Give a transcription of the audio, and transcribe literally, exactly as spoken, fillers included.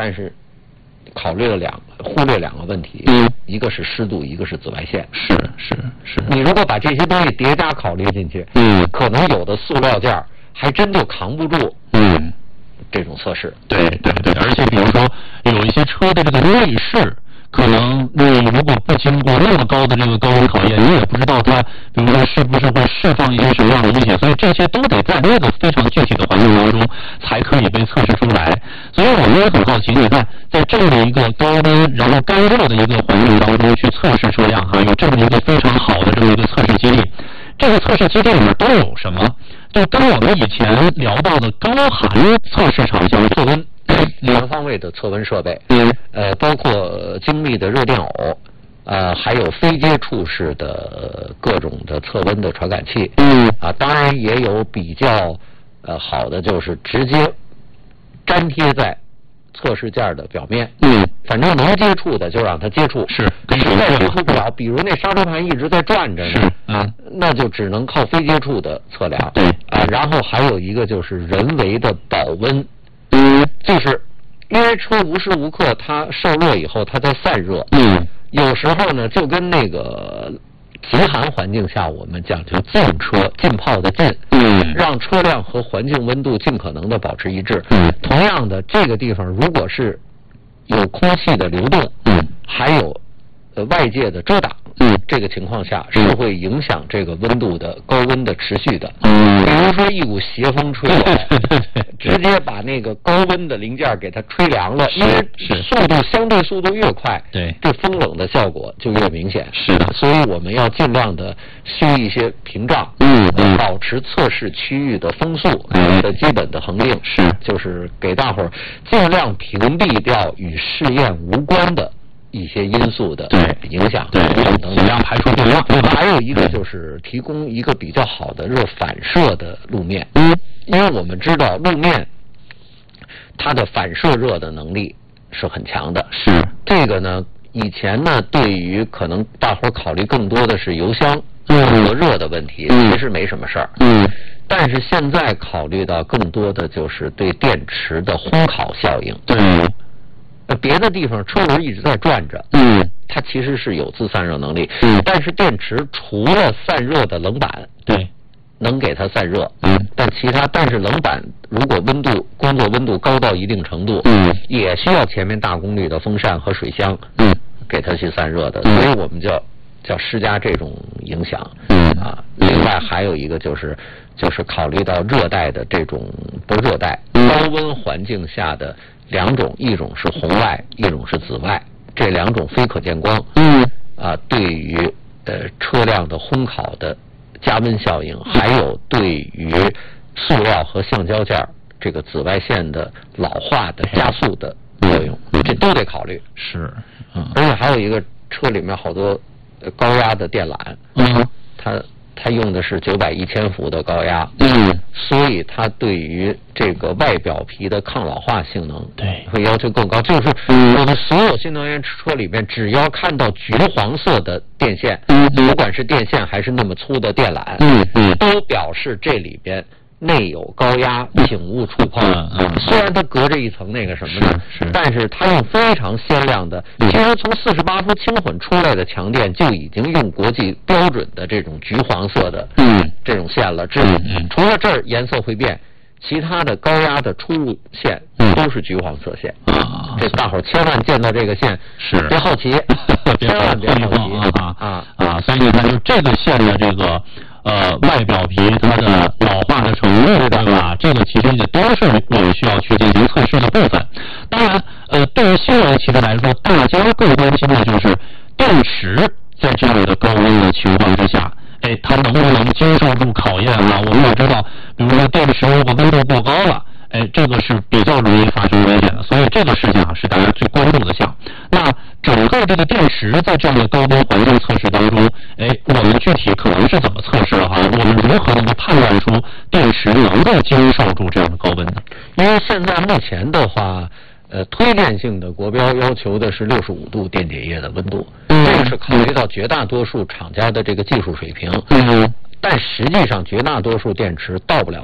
但是考虑了两忽略两个问题， 嗯， 一个是湿度，一个是紫外线。 是是是。 你如果把这些东西叠加考虑进去， 嗯， 可能有的塑料件还真就扛不住。 嗯。 这种测试， 对对对，而且比如说有一些车的这个内饰，可能你如果不经过那么高的这个高温考验，你也不知道它，比如说是不是会释放一些什么样的危险，所以这些都得在那个非常具体的环境当中才可以被测试出来。所以我们也很好奇，你看在这样的一个高温然后干热的一个环境当中去测试车辆，哈，有这么一个非常好的这么一个测试基地。这个测试基地里面都有什么？就跟我们以前聊到的高寒测试场像测温全方位的测温设备， 嗯， 呃，包括精密的热电偶，呃，还有非接触式的各种的测温的传感器， 嗯， 啊，当然也有比较呃好的，就是直接粘贴在测试件的表面， 嗯， 反正能接触的就让它接触， 是， 实在接触不了，比如那刹车盘一直在转着呢， 是，嗯， 那就只能靠非接触的测量， 对， 啊，然后还有一个就是人为的保温， 嗯， 就是因为车无时无刻它受热以后它在散热， 嗯， 有时候呢就跟那个极寒环境下我们讲究浸车浸泡的浸， 嗯， 让车辆和环境温度尽可能的保持一致。 嗯， 同样的，这个地方如果是有空气的流动， 嗯， 还有呃外界的遮挡， 嗯， 这个情况下是会影响这个温度的高温的持续的。 嗯， 比如说一股邪风吹过来，直接把那个高温的零件给它吹凉了，因为速度相对速度越快， 对， 这风冷的效果就越明显。 是的， 所以我们要尽量的修一些屏障， 嗯嗯， 保持测试区域的风速嗯的基本的恒定， 是， 就是给大伙儿尽量屏蔽掉与试验无关的一些因素的影响， 对，尽量排除变量。 还有一个就是提供一个比较好的热反射的路面， 嗯， 因为我们知道路面它的反射热的能力是很强的。 是这个呢，以前呢，对于可能大伙儿考虑更多的是油箱嗯隔热的问题， 嗯其实没什么事儿。 嗯， 但是现在考虑到更多的就是对电池的烘烤效应。 对。 别的地方车轮一直在转着， 嗯， 它其实是有自散热能力， 嗯， 但是电池除了散热的冷板， 对， 能给它散热， 嗯， 但其他但是冷板如果温度工作温度高到一定程度， 嗯， 也需要前面大功率的风扇和水箱， 嗯， 给它去散热的， 嗯， 所以我们叫叫施加这种影响， 嗯啊，另外还有一个就是就是考虑到热带的这种不是热带嗯高温环境下的两种，一种是红外，一种是紫外，这两种非可见光， 嗯， 啊，对于呃车辆的烘烤的加温效应，还有对于塑料和橡胶件这个紫外线的老化的加速的作用，这都得考虑。 是，嗯， 而且还有一个车里面好多高压的电缆， 嗯， 它它用的是九百一千伏的高压， 嗯， 所以它对于这个外表皮的抗老化性能， 对， 会要求更高。就是我们所有新能源车里面，只要看到橘黄色的电线， 嗯， 不管是电线还是那么粗的电缆， 嗯嗯， 都表示这里边内有高压，请勿触碰。 嗯嗯， 虽然它隔着一层那个什么的， 是， 但是它用非常鲜亮的， 嗯、 其实从四十八伏轻混出来的强电就已经用国际标准的这种橘黄色的， 嗯， 这种线了。这、 嗯嗯、 除了这儿颜色会变，其他的高压的出入线都是橘黄色线。 啊、 这大伙儿千万见到这个线是别好奇，千万别好奇啊啊啊！所以你看，就这个线的这个。呃，外表皮它的老化的程度，对吧？这个其实也都是我们需要去进行测试的部分。当然，呃，对于新能源汽车来说，大家更关心的就是电池在这样的高温的情况之下，哎，它能不能经受住考验啊？我们也知道，比如说电池如果温度过高了，哎，这个是比较容易发生危险的，所以这个事情啊是大家最关注的项。那整个这个电池在这样的高温环境测试当中，哎，我们具体可能是怎么测试的哈？我们如何能够判断出电池能够经受住这样的高温呢？ 因为现在目前的话，呃，推荐性的国标要求的是六十五度电解液的温度， 嗯、 这个是考虑到绝大多数厂家的这个技术水平， 嗯， 但实际上绝大多数电池到不了